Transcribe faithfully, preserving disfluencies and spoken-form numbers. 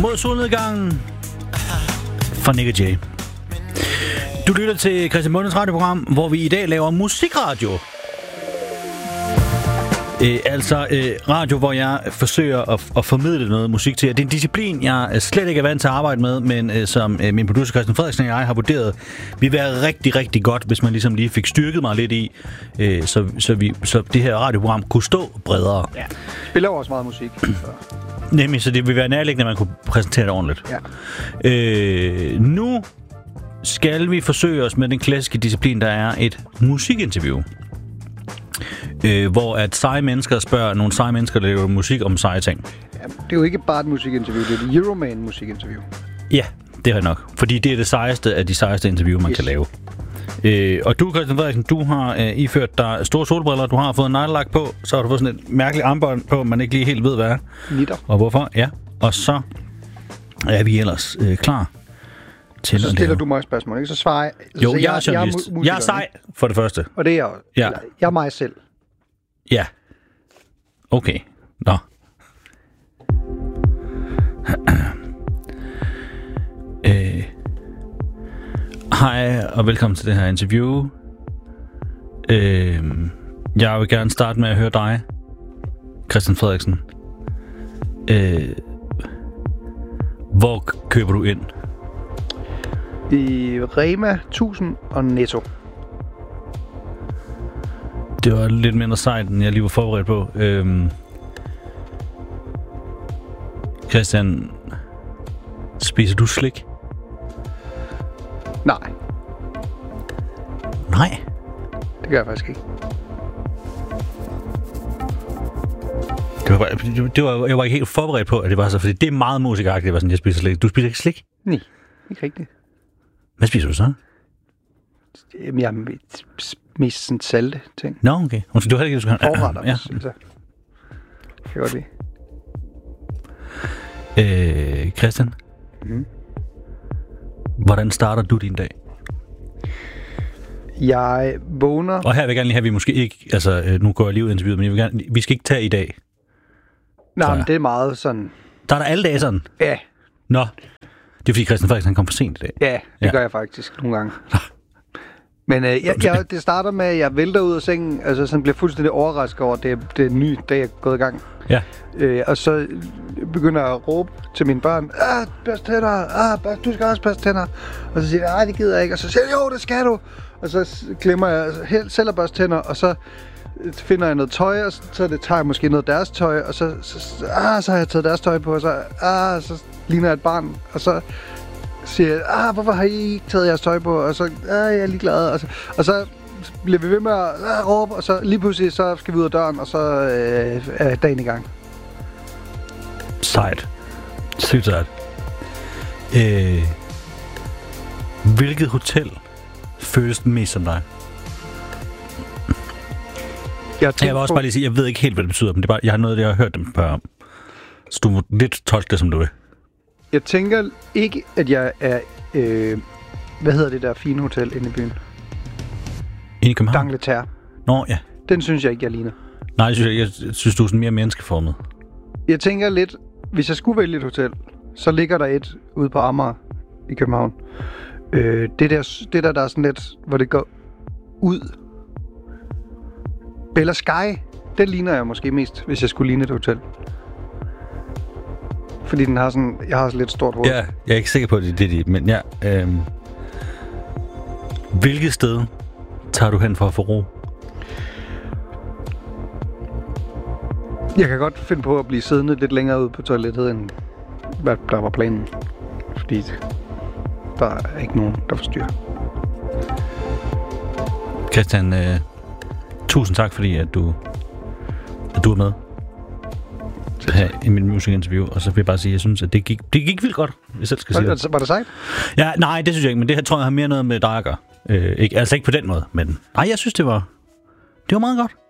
Mod solnedgangen fra Nick og Jay. Du lytter til Christian Mundes radioprogram, hvor vi i dag laver musikradio. Øh, altså øh, radio, hvor jeg forsøger at, at formidle noget musik til jer. Det er en disciplin, jeg slet ikke er vant til at arbejde med, men øh, som øh, min producer Christian Frederiksen og jeg har vurderet, ville være rigtig, rigtig godt, hvis man ligesom lige fik styrket mig lidt i, øh, så, så, vi, så det her radioprogram kunne stå bredere. Ja. Vi laver også meget musik. Så. Nemlig, så det ville være nærliggende, at man kunne præsentere det ordentligt. Ja. Øh, nu skal vi forsøge os med den klassiske disciplin, der er et musikinterview. Øh, hvor at seje mennesker spørger nogle seje mennesker, der laver musik om seje ting. Ja, det er jo ikke bare et musikinterview, det er et Euroman-musikinterview. Ja, det er nok. Fordi det er det sejeste af de sejeste interview, man yes. kan lave. Øh, og du, Christian Frederiksen, du har øh, iført dig store solbriller, du har fået en neglelak på, så har du fået sådan et mærkeligt armbånd på, man ikke lige helt ved, hvad er. Nitter. Og hvorfor? Ja. Og så er vi ellers øh, klar til så at stiller lave. du mig spørgsmål, ikke? Så svarer jeg. Jo, så jeg er journalist. Jeg er, jeg er sej, for det første. Og det er jeg. Ja. Jeg er mig selv. Ja. Okay. Nå. øh. Hej, og velkommen til det her interview. Øh. Jeg vil gerne starte med at høre dig, Christian Frederiksen. Øh. Hvor køber du ind? I Rema tusind og Netto. Det var lidt mindre sejt, end jeg lige var forberedt på. Øhm, Christian, spiser du slik? Nej. Nej? Det gør jeg faktisk ikke. Det var, bare, det var, jeg var ikke helt forberedt på, at det var så, fordi det er meget musikagtigt, det var sådan, jeg spiser slik. Du spiser ikke slik? Nej, ikke rigtigt. Hvad spiser du så? Jamen, jeg er mest sådan salte ting. Nå, okay. Du har ikke, du skal have... Forretter, ja. synes jeg. Det kan godt lide. Øh, Christian? Mm. Hvordan starter du din dag? Jeg vågner... Og her vil jeg gerne lige have, at vi måske ikke... Altså, nu går jeg lige ud i interviewet, men jeg vil gerne, vi skal ikke tage i dag. Nej, men det er meget sådan... Der er der alle dage sådan? Ja. Nå. Det er fordi Christian Frederiksen, han kom for sent i dag. Ja, det ja. gør jeg faktisk nogle gange. Men øh, jeg, jeg, det starter med, at jeg vælter ud af sengen, altså sådan bliver fuldstændig overrasket over, at det er, det er en ny dag, jeg er gået i gang. Ja. Øh, og så begynder jeg at råbe til mine børn, ah, børst tænder, ah, børst, du skal også børste tænder. Og så siger jeg, nej, det gider jeg ikke. Og så siger jeg, jo, det skal du. Og så glemmer jeg helt selv at børste tænder, og så finder jeg noget tøj, og så, så det tager jeg måske noget af deres tøj, og så, så, ah, så har jeg taget deres tøj på, og så, ah, så ligner jeg et barn, og så siger jeg, ah, hvorfor har I ikke taget jeres tøj på? Og så, ah, jeg er ligeglad. Og så, og så bliver vi ved med at ah, råbe, og så lige pludselig, så skal vi ud af døren, og så øh, er dagen i gang. Sejt. Sygt sejt. Øh, hvilket hotel føles mest som dig? Jeg, jeg vil også bare lige sige, jeg ved ikke helt, hvad det betyder, men det er bare, jeg har noget, jeg har hørt dem spørge om. Så du må lidt tolke det, som du vil. Jeg tænker ikke, at jeg er... Øh, hvad hedder det der fine hotel inde i byen? Inde i København? D'Angleterre. Nå, ja. Den synes jeg ikke, jeg ligner. Nej, jeg synes, jeg, jeg synes du er sådan mere menneskeformet. Jeg tænker lidt, hvis jeg skulle vælge et hotel, så ligger der et ude på Amager i København. Øh, det, der, det der, der er sådan lidt, hvor det går ud. Bella Sky, den ligner jeg måske mest, hvis jeg skulle ligne et hotel. Fordi den har sådan, jeg har sådan lidt stort hoved. Ja, jeg er ikke sikker på, at det er det, men ja. Øhm, hvilket sted tager du hen for at få ro? Jeg kan godt finde på at blive siddende lidt længere ude på toilettet, end hvad der var planen. Fordi der er ikke nogen, der forstyrrer. Christian, øh, tusind tak, fordi at du, at du er med her i mit musikinterview. Og så vil jeg bare sige, at jeg synes, at det gik, det gik vildt godt, hvis jeg selv skal sige det. Var det sejt? Ja, nej, det synes jeg ikke, men det her tror jeg har mere noget med dig at gøre. Øh, ikke, altså ikke på den måde, men nej, jeg synes, det var, det var meget godt.